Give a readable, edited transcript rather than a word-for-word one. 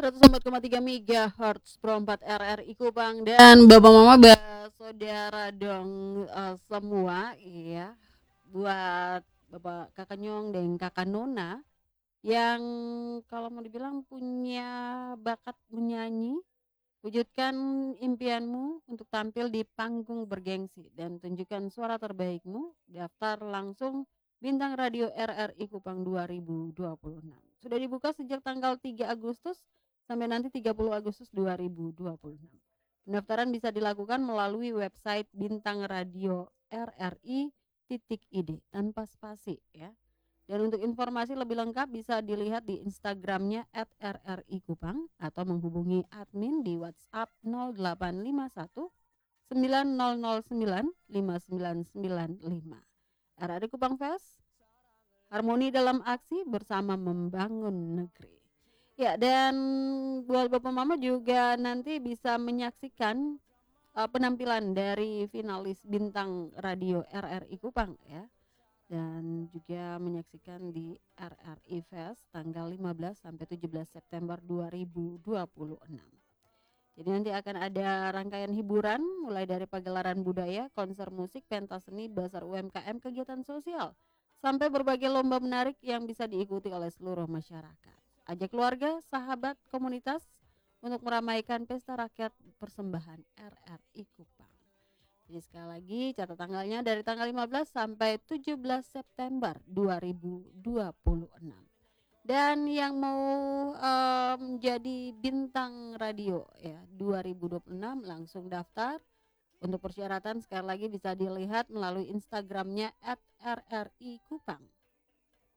104,3 MHz Pro 4 RRI Kupang dan Bapak Mama saudara dong semua ya, buat Bapak Kakak Nyong dan Kakak Nona yang kalau mau dibilang punya bakat menyanyi, wujudkan impianmu untuk tampil di panggung bergengsi dan tunjukkan suara terbaikmu. Daftar langsung Bintang Radio RRI Kupang 2026. Sudah dibuka sejak tanggal 3 Agustus sampai nanti 30 Agustus 2026. Pendaftaran bisa dilakukan melalui website Bintang Radio RRI.id tanpa spasi ya. Dan untuk informasi lebih lengkap bisa dilihat di Instagramnya @rrikupang atau menghubungi admin di WhatsApp 0851 9009 5995. RRI Kupang Fest, harmoni dalam aksi bersama membangun negeri. Ya, dan buat Bapak Mama juga nanti bisa menyaksikan penampilan dari finalis Bintang Radio RRI Kupang ya. Dan juga menyaksikan di RRI Fest tanggal 15 sampai 17 September 2026. Jadi nanti akan ada rangkaian hiburan mulai dari pagelaran budaya, konser musik, pentas seni, bazar UMKM, kegiatan sosial, sampai berbagai lomba menarik yang bisa diikuti oleh seluruh masyarakat. Ajak keluarga, sahabat, komunitas untuk meramaikan pesta rakyat persembahan RRI Kupang. Jadi sekali lagi catat tanggalnya dari tanggal 15 sampai 17 September 2026. Dan yang mau menjadi bintang radio ya 2026 langsung daftar. Untuk persyaratan sekali lagi bisa dilihat melalui Instagramnya @rrikupang.